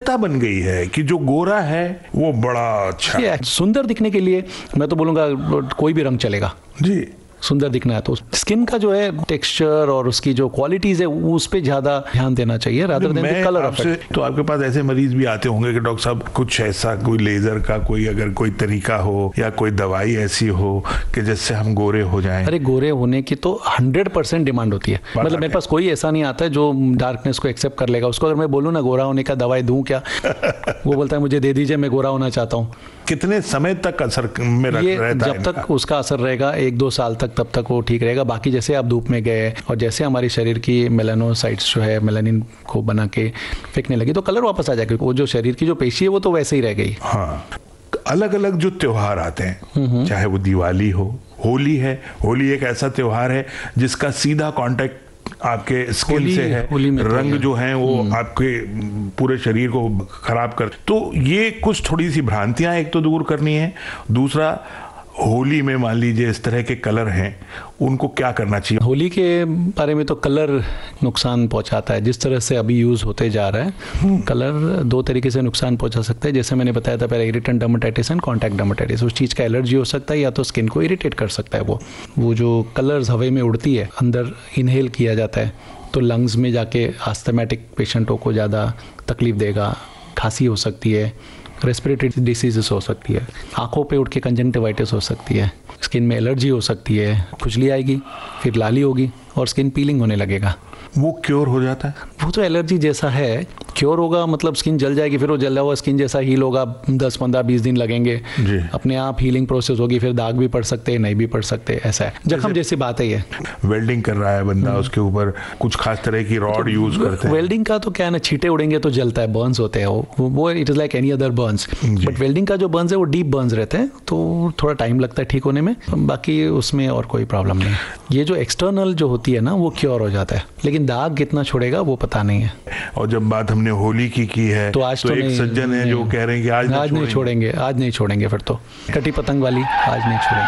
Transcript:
मान्यता बन गई है कि जो गोरा है वो बड़ा अच्छा है। सुंदर दिखने के लिए मैं तो बोलूंगा कोई भी रंग चलेगा जी। सुंदर दिखना है तो स्किन का जो है टेक्सचर और उसकी जो क्वालिटीज है उस पे ज्यादा ध्यान देना चाहिए rather than colour of it. तो आपके पास ऐसे मरीज भी आते होंगे कि डॉक्टर साहब कुछ ऐसा कोई लेजर का कोई अगर कोई तरीका हो या कोई दवाई ऐसी हो कि जिससे हम गोरे हो जाएं। अरे गोरे होने की तो 100% डिमांड होती है। मतलब मेरे पास कोई ऐसा नहीं आता है जो डार्कनेस को एक्सेप्ट कर लेगा। उसको अगर मैं बोलूँ ना गोरा होने का दवाई दूं क्या, वो बोलता है मुझे दे दीजिए, मैं गोरा होना चाहता हूँ। कितने समय तक असर में रहता है? जब तक उसका असर रहेगा 1-2 साल तक, तब तक वो ठीक रहेगा। बाकी जैसे आप धूप में गए और जैसे हमारी शरीर की मेलानोसाइट्स जो है मेलानिन को बना के फेंकने लगी तो कलर वापस आ जाएगा। वो जो शरीर की जो पेशी है वो तो वैसे ही रह गई। हाँ, अलग अलग जो त्योहार आते हैं, चाहे वो दिवाली हो, होली है। होली एक ऐसा त्योहार है जिसका सीधा कांटेक्ट आपके स्किन से है। रंग जो है वो आपके पूरे शरीर को खराब कर, तो ये कुछ थोड़ी सी भ्रांतियां एक तो दूर करनी है। दूसरा, होली में मान लीजिए इस तरह के कलर हैं, उनको क्या करना चाहिए? होली के बारे में तो कलर नुकसान पहुंचाता है। जिस तरह से अभी यूज़ होते जा रहा है कलर 2 तरीके से नुकसान पहुंचा सकता है। जैसे मैंने बताया था पहले, irritant dermatitis and contact dermatitis. उस चीज़ का एलर्जी हो सकता है या तो स्किन को इरिटेट कर सकता है। वो जो कलर्स हवा में उड़ती है, अंदर इनहेल किया जाता है तो लंग्स में जाके आस्थमेटिक पेशेंटों को ज़्यादा तकलीफ देगा। खांसी हो सकती है, रेस्पिरेटरी डिसीजेस हो सकती है, आंखों पे उठ के कंजंक्टिवाइटिस हो सकती है, स्किन में एलर्जी हो सकती है, खुजली आएगी, फिर लाली होगी और स्किन पीलिंग होने लगेगा। वो क्योर हो जाता है? वो तो एलर्जी जैसा है, क्योर होगा मतलब स्किन जल जाएगी, फिर वो जला हुआ स्किन जैसा हील होगा। 10, 15, 20 दिन लगेंगे, अपने आप हीलिंग प्रोसेस होगी। फिर दाग भी पड़ सकते हैं, नहीं भी पड़ सकते, ऐसा है। जख्म जैसी बात है ये। वेल्डिंग कर रहा है बंदा, उसके ऊपर कुछ खास तरह की रॉड यूज करते हैं। वेल्डिंग का तो क्या है ना, छींटे उड़ेंगे तो जलता है, बर्न्स होते हैं वो it is like any other Burns. Butt welding का जो बर्न्स है वो डीप बर्न्स रहते हैं तो थोड़ा टाइम लगता है ठीक होने में। बाकी उसमें और कोई प्रॉब्लम नहीं। ये जो एक्सटर्नल जो होती है ना वो क्योर हो जाता है, लेकिन दाग कितना छोड़ेगा वो पता नहीं है। और जब बात हमने होली की है तो आज तो एक सज्जन है जो कह रहे हैं कि आज नहीं छोड़ेंगे। आज नहीं छोड़ेंगे फिर तो कटी पतंग वाली, आज नहीं छोड़ेंगे।